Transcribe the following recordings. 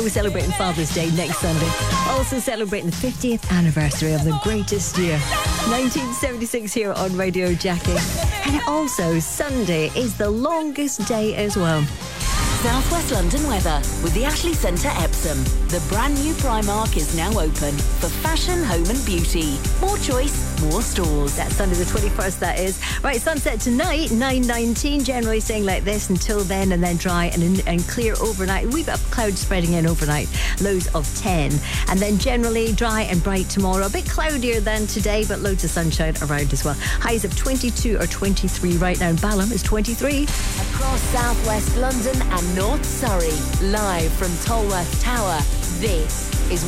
We're celebrating Father's Day next Sunday. Also celebrating the 50th anniversary of the greatest year, 1976, here on Radio Jackie. And also, Sunday is the longest day as well. South West London weather with the Ashley Centre Epsom. The brand new Primark is now open for fashion, home and beauty. More choice, more stores. That's Sunday the 21st, that is. Right, sunset tonight, 9:19, generally staying like this until then, and then dry and clear overnight. We've got clouds spreading in overnight, lows of 10. And then generally dry and bright tomorrow. A bit cloudier than today, but loads of sunshine around as well. Highs of 22 or 23 right now. Balham is 23. Across South West London and North Surrey, live from Tolworth Tower, this is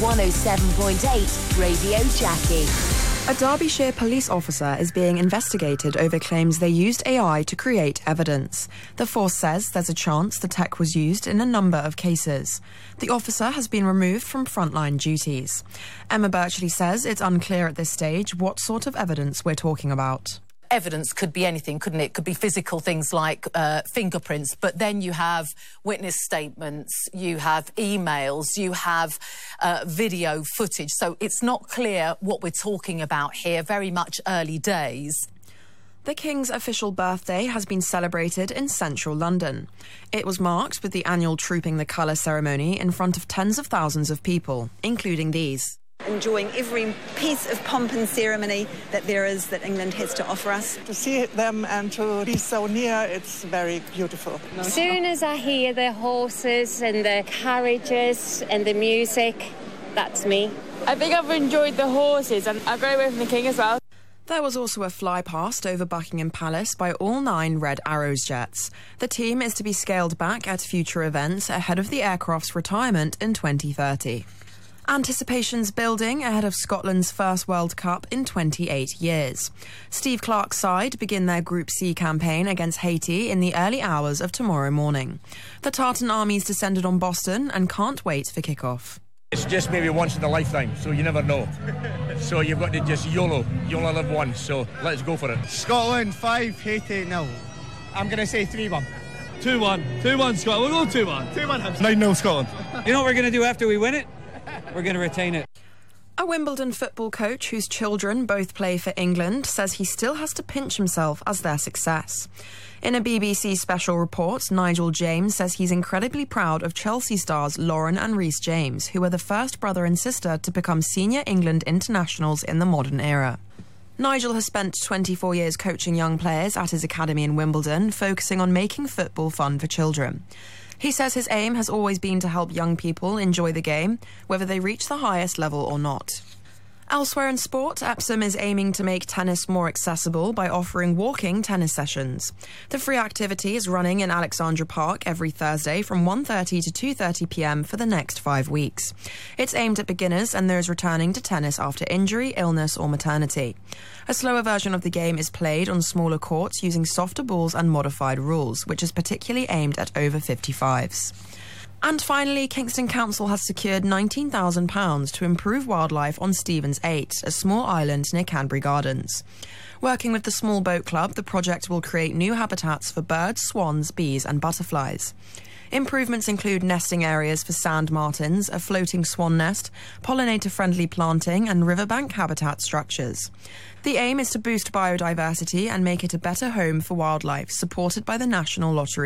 107.8 Radio Jackie. A Derbyshire police officer is being investigated over claims they used AI to create evidence. The force says there's a chance the tech was used in a number of cases. The officer has been removed from frontline duties. Emma Birchley says it's unclear at this stage what sort of evidence we're talking about. Evidence could be anything, couldn't it? It could be physical things like fingerprints, but then you have witness statements, you have emails, you have video footage. So it's not clear what we're talking about here, very much early days. The King's official birthday has been celebrated in central London. It was marked with the annual Trooping the Colour ceremony in front of tens of thousands of people, including these. Enjoying every piece of pomp and ceremony that there is that England has to offer us. To see them and to be so near, it's very beautiful. As soon as I hear the horses and the carriages and the music, that's me. I think I've enjoyed the horses and I've got away from the King as well. There was also a flypast over Buckingham Palace by all 9 Red Arrows jets. The team is to be scaled back at future events ahead of the aircraft's retirement in 2030. Anticipation's building ahead of Scotland's first World Cup in 28 years. Steve Clarke's side begin their Group C campaign against Haiti in the early hours of tomorrow morning. The Tartan army's descended on Boston and can't wait for kick-off. It's just maybe once in a lifetime, so you never know. So you've got to just YOLO. You only live once, so let's go for it. Scotland 5, Haiti 0. I'm going to say 3-1. 2-1. 2-1 Scotland. We'll go 2-1. 2-1. 9-0 Scotland. You know what we're going to do after we win it? We're going to retain it. A Wimbledon football coach whose children both play for England says he still has to pinch himself as their success. In a BBC special report, Nigel James says he's incredibly proud of Chelsea stars Lauren and Reece James, who are the first brother and sister to become senior England internationals in the modern era. Nigel has spent 24 years coaching young players at his academy in Wimbledon, focusing on making football fun for children. He says his aim has always been to help young people enjoy the game, whether they reach the highest level or not. Elsewhere in sport, Epsom is aiming to make tennis more accessible by offering walking tennis sessions. The free activity is running in Alexandra Park every Thursday from 1:30 to 2:30 p.m. for the next 5 weeks. It's aimed at beginners and those returning to tennis after injury, illness or maternity. A slower version of the game is played on smaller courts using softer balls and modified rules, which is particularly aimed at over 55s. And finally, Kingston Council has secured £19,000 to improve wildlife on Stevens 8, a small island near Canbury Gardens. Working with the Small Boat Club, the project will create new habitats for birds, swans, bees and butterflies. Improvements include nesting areas for sand martins, a floating swan nest, pollinator-friendly planting and riverbank habitat structures. The aim is to boost biodiversity and make it a better home for wildlife, supported by the National Lottery.